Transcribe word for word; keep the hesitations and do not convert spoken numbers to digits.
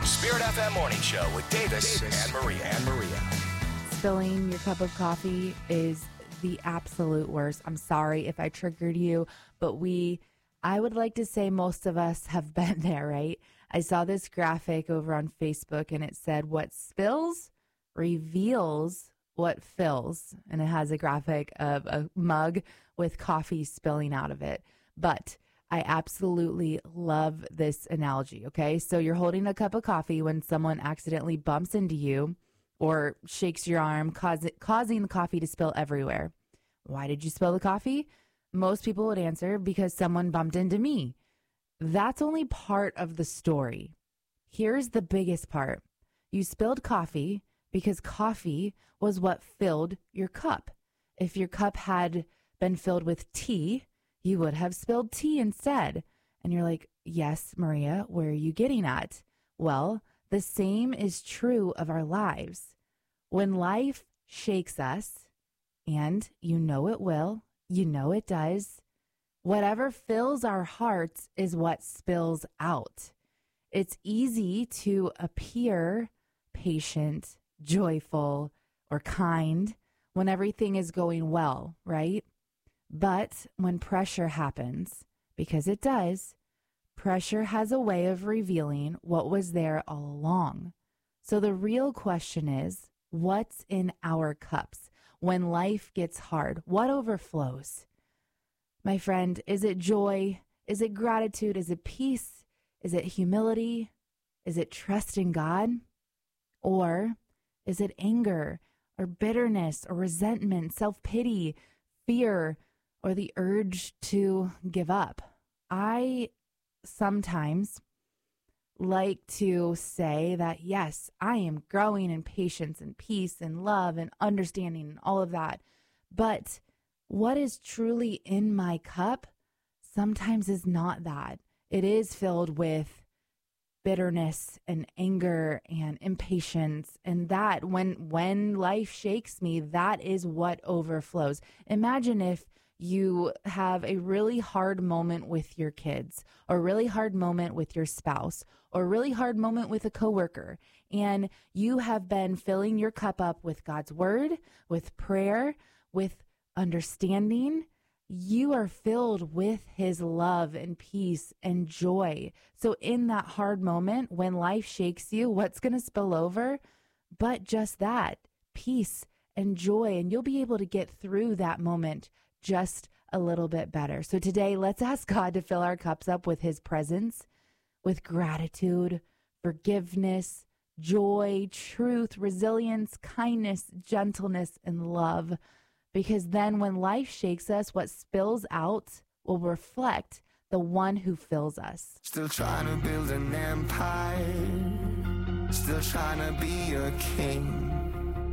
Spirit F M Morning Show with Davis, Davis and Maria. And Maria. Spilling your cup of coffee is the absolute worst. I'm sorry if I triggered you, but we, I would like to say most of us have been there, right? I saw this graphic over on Facebook and it said, what spills reveals what fills. And it has a graphic of a mug with coffee spilling out of it. But I absolutely love this analogy, okay? So you're holding a cup of coffee when someone accidentally bumps into you or shakes your arm, cause, causing the coffee to spill everywhere. Why did you spill the coffee? Most people would answer, because someone bumped into me. That's only part of the story. Here's the biggest part. You spilled coffee because coffee was what filled your cup. If your cup had been filled with tea, you would have spilled tea instead. And you're like, yes, Maria, where are you getting at? Well, the same is true of our lives. When life shakes us, and you know it will, you know it does, whatever fills our hearts is what spills out. It's easy to appear patient, joyful, or kind when everything is going well, right? But when pressure happens, because it does, pressure has a way of revealing what was there all along. So the real question is, what's in our cups? When life gets hard, what overflows? My friend, is it joy? Is it gratitude? Is it peace? Is it humility? Is it trust in God? Or is it anger or bitterness or resentment, self-pity, fear, or the urge to give up? I sometimes like to say that, yes, I am growing in patience and peace and love and understanding and all of that. But what is truly in my cup sometimes is not that. It is filled with bitterness and anger and impatience. And that when, when life shakes me, that is what overflows. Imagine if you have a really hard moment with your kids, or a really hard moment with your spouse, or a really hard moment with a coworker, and you have been filling your cup up with God's word, with prayer, with understanding. You are filled with his love and peace and joy. So in that hard moment, when life shakes you, what's going to spill over? But just that, peace and joy, and you'll be able to get through that moment just a little bit better. So today, let's ask God to fill our cups up with his presence, with gratitude, forgiveness, joy, truth, resilience, kindness, gentleness, and love. Because then when life shakes us, what spills out will reflect the one who fills us. Still trying to build an empire, still trying to be a king.